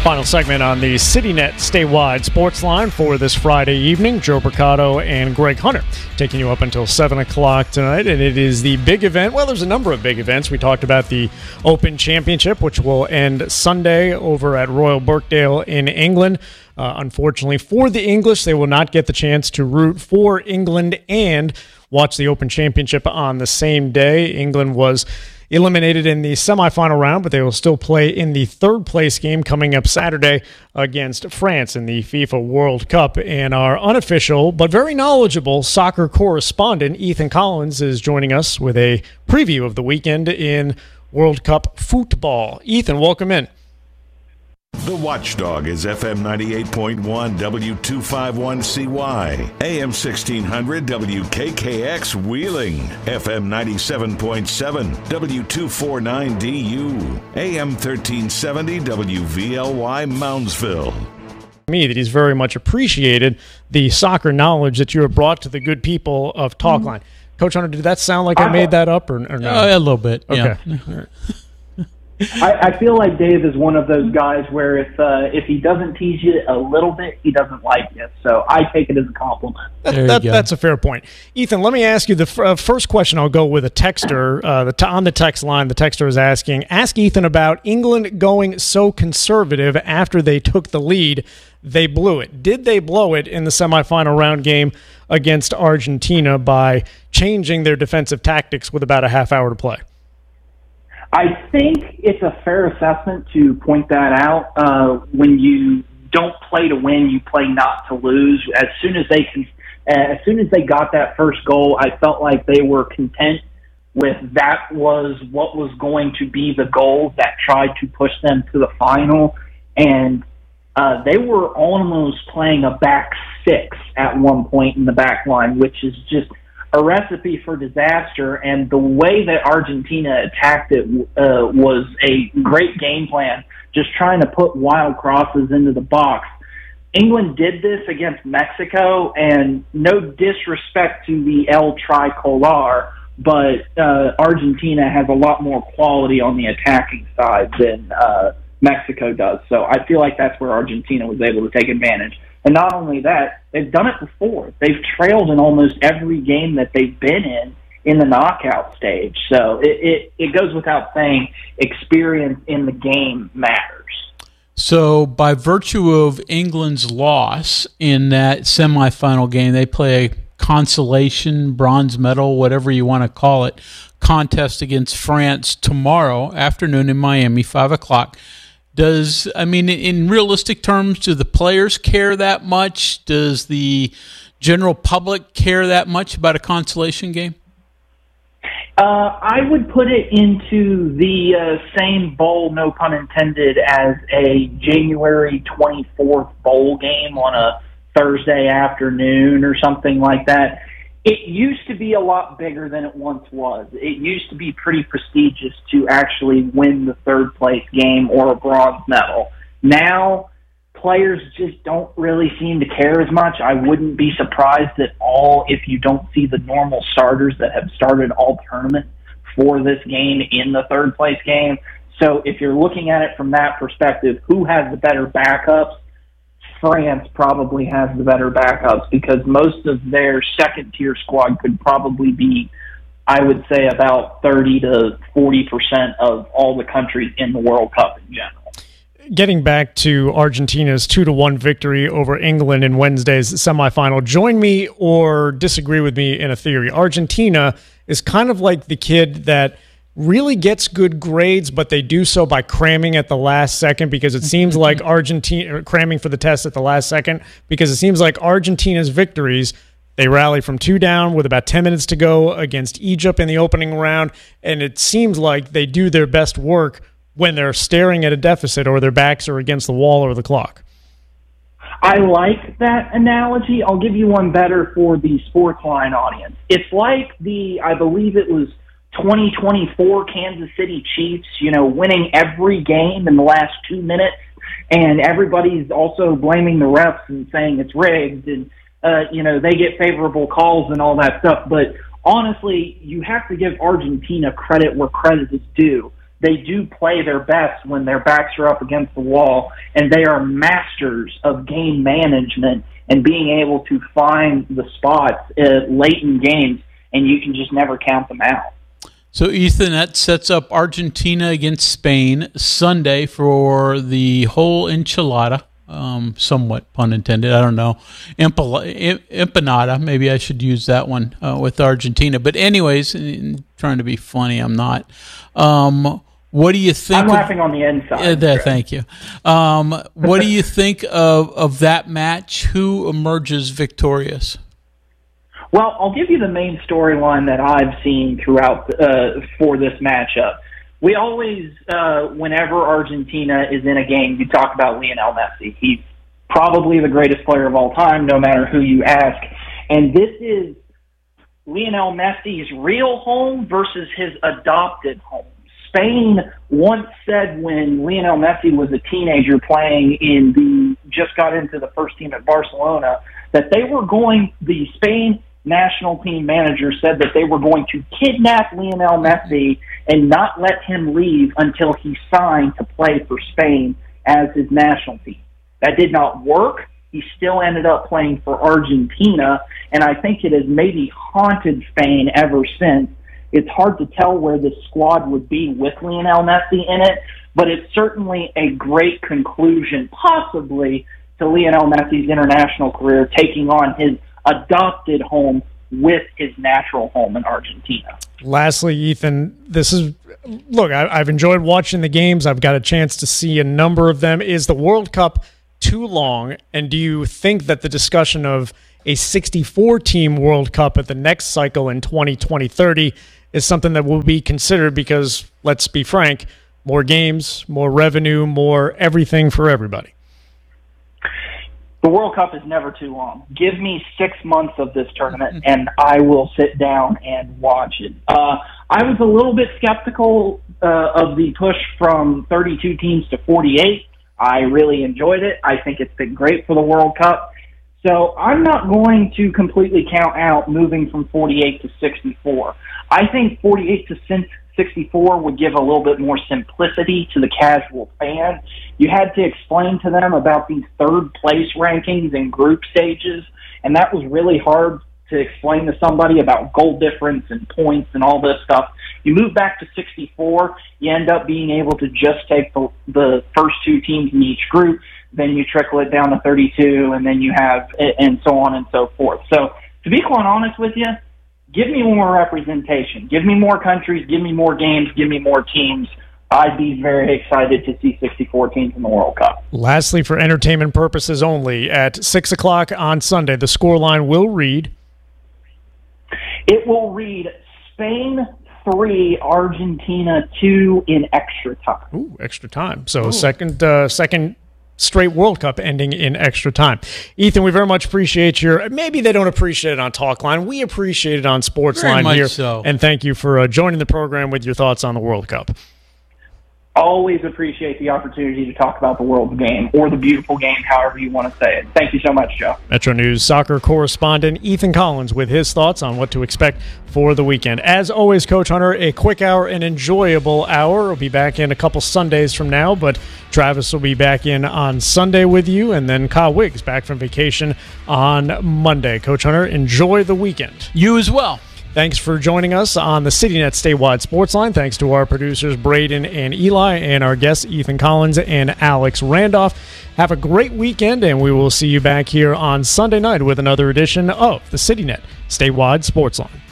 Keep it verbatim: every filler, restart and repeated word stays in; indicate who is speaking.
Speaker 1: Final segment on the CityNet statewide sports line for this Friday evening. Joe Mercado and Greg Hunter taking you up until seven o'clock tonight. And it is the big event. Well, there's a number of big events. We talked about the Open Championship, which will end Sunday over at Royal Birkdale in England. Uh, unfortunately for the English, they will not get the chance to root for England and watch the Open Championship on the same day. England was eliminated in the semifinal round, but they will still play in the third place game coming up Saturday against France in the FIFA World Cup. And our unofficial but very knowledgeable soccer correspondent, Ethan Collins, is joining us with a preview of the weekend in World Cup football. Ethan, welcome in.
Speaker 2: The Watchdog is F M ninety-eight point one W two fifty-one C Y, A M sixteen hundred W K K X Wheeling, F M ninety-seven point seven W two forty-nine D U, A M thirteen seventy W V L Y Moundsville.
Speaker 1: Me that he's very much appreciated the soccer knowledge that you have brought to the good people of Talkline. Mm-hmm. Coach Hunter, did that sound like I made that up or, or no?
Speaker 3: Uh, a little bit.
Speaker 1: Okay.
Speaker 3: Yeah.
Speaker 4: I, I feel like Dave is one of those guys where if uh, if he doesn't tease you a little bit, he doesn't like you. So I take it as a compliment.
Speaker 1: That, that, that's a fair point. Ethan, let me ask you the f- uh, first question. I'll go with a texter. Uh, the t- on the text line, the texter is asking, ask Ethan about England going so conservative after they took the lead. They blew it. Did they blow it in the semifinal round game against Argentina by changing their defensive tactics with about a half hour to play?
Speaker 4: I think it's a fair assessment to point that out. Uh, when you don't play to win, you play not to lose. As soon as they can, as soon as they got that first goal, I felt like they were content with that was what was going to be the goal that tried to push them to the final. And uh, they were almost playing a back six at one point in the back line, which is just a recipe for disaster. And the way that Argentina attacked it uh, was a great game plan, just trying to put wild crosses into the box. England did this against Mexico, and no disrespect to the El Tricolor, but uh, Argentina has a lot more quality on the attacking side than uh, Mexico does. So I feel like that's where Argentina was able to take advantage. And not only that, they've done it before. They've trailed in almost every game that they've been in in the knockout stage. So it, it, it goes without saying, experience in the game matters.
Speaker 3: So by virtue of England's loss in that semifinal game, they play a consolation, bronze medal, whatever you want to call it, contest against France tomorrow afternoon in Miami, five o'clock. Does, I mean, in realistic terms, do the players care that much? Does the general public care that much about a consolation game?
Speaker 4: Uh, I would put it into the uh, same bowl, no pun intended, as a January twenty-fourth bowl game on a Thursday afternoon or something like that. It used to be a lot bigger than it once was. It used to be pretty prestigious to actually win the third place game or a bronze medal. Now, players just don't really seem to care as much. I wouldn't be surprised at all if you don't see the normal starters that have started all tournament for this game in the third place game. So if you're looking at it from that perspective, who has the better backups? France probably has the better backups because most of their second-tier squad could probably be, I would say, about thirty to forty percent of all the countries in the World Cup in general.
Speaker 1: Getting back to Argentina's two to one victory over England in Wednesday's semifinal, join me or disagree with me in a theory. Argentina is kind of like the kid that really gets good grades, but they do so by cramming at the last second because it seems like Argentina cramming for the test at the last second because it seems like Argentina's victories, they rally from two down with about ten minutes to go against Egypt in the opening round, and it seems like they do their best work when they're staring at a deficit or their backs are against the wall or the clock.
Speaker 4: I like that analogy. I'll give you one better for the Sportsline audience. It's like the, I believe it was twenty twenty-four Kansas City Chiefs, you know, winning every game in the last two minutes, and everybody's also blaming the refs and saying it's rigged, and, uh, you know, they get favorable calls and all that stuff. But honestly, you have to give Argentina credit where credit is due. they do play their best when their backs are up against the wall, and they are masters of game management and being able to find the spots uh, late in games, and you can just never count them out.
Speaker 3: So, Ethan, that sets up Argentina against Spain Sunday for the whole enchilada. Um, somewhat pun intended. I don't know. Empanada. Maybe I should use that one uh, with Argentina. But anyways, trying to be funny, I'm not. Um, what do you think?
Speaker 4: I'm
Speaker 3: of,
Speaker 4: laughing on the inside.
Speaker 3: Uh, there, thank you. Um, what do you think of, of that match? Who emerges victorious?
Speaker 4: Well, I'll give you the main storyline that I've seen throughout uh, for this matchup. We always, uh, whenever Argentina is in a game, you talk about Lionel Messi. He's probably the greatest player of all time, no matter who you ask. And this is Lionel Messi's real home versus his adopted home. Spain once said when Lionel Messi was a teenager playing in the, just got into the first team at Barcelona, that they were going, the Spain national team manager said that they were going to kidnap Lionel Messi and not let him leave until he signed to play for Spain as his national team. That did not work. He still ended up playing for Argentina, and I think it has maybe haunted Spain ever since. It's hard to tell where the squad would be with Lionel Messi in it, but it's certainly a great conclusion, possibly, to Lionel Messi's international career, taking on his adopted home with his natural home in Argentina.
Speaker 1: Lastly, Ethan, this is look, I, I've enjoyed watching the games. I've got a chance to see a number of them. Is the World Cup too long? And do you think that the discussion of a sixty-four team World Cup at the next cycle in twenty twenty thirty is something that will be considered? Because, let's be frank, more games, more revenue, more everything for everybody.
Speaker 4: The World Cup is never too long. Give me six months of this tournament, and I will sit down and watch it. Uh, I was a little bit skeptical uh, of the push from thirty-two teams to forty-eight. I really enjoyed it. I think it's been great for the World Cup. So I'm not going to completely count out moving from forty-eight to sixty-four. I think forty-eight to sixty-four would give a little bit more simplicity to the casual fan. You had to explain to them about these third place rankings and group stages, and that was really hard to explain to somebody about goal difference and points and all this stuff. You move back to sixty-four, you end up being able to just take the, the first two teams in each group, then you trickle it down to thirty-two, and then you have, and so on and so forth. So to be quite honest with you, give me more representation. Give me more countries, give me more games, give me more teams. I'd be very excited to see sixty-four teams in the World Cup.
Speaker 1: Lastly, for entertainment purposes only, at six o'clock on Sunday, the scoreline will read?
Speaker 4: It will read Spain three, Argentina two in extra time.
Speaker 1: Ooh, extra time. So Ooh. second uh, second straight World Cup ending in extra time. Ethan, we very much appreciate your, maybe they don't appreciate it on Talkline. We appreciate it on Sportsline here.
Speaker 3: So.
Speaker 1: And thank you for uh, joining the program with your thoughts on the World Cup.
Speaker 4: Always appreciate the opportunity to talk about the world's game, or the beautiful game, however you want to say it. Thank you so much, Joe.
Speaker 1: Metro News soccer correspondent Ethan Collins with his thoughts on what to expect for the weekend. As always, Coach Hunter, a quick hour, an enjoyable hour. We'll be back in a couple Sundays from now, but Travis will be back in on Sunday with you, and then Kyle Wiggs back from vacation on Monday. Coach Hunter, enjoy the weekend.
Speaker 3: You as well.
Speaker 1: Thanks for joining us on the CityNet Statewide Sportsline. Thanks to our producers, Braden and Eli, and our guests, Ethan Collins and Alex Randolph. Have a great weekend, and we will see you back here on Sunday night with another edition of the CityNet Statewide Sportsline.